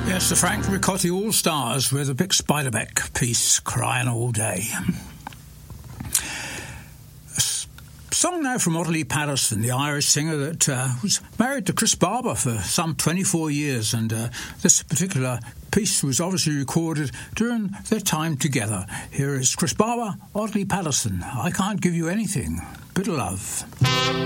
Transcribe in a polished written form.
Yes, the Frank Ricotti All-Stars with a Big Spiderbeck piece, Crying All Day. A song now from Ottilie Patterson, the Irish singer that was married to Chris Barber for some 24 years, and this particular piece was obviously recorded during their time together. Here is Chris Barber, Ottilie Patterson, I Can't Give You Anything, Bit of Love.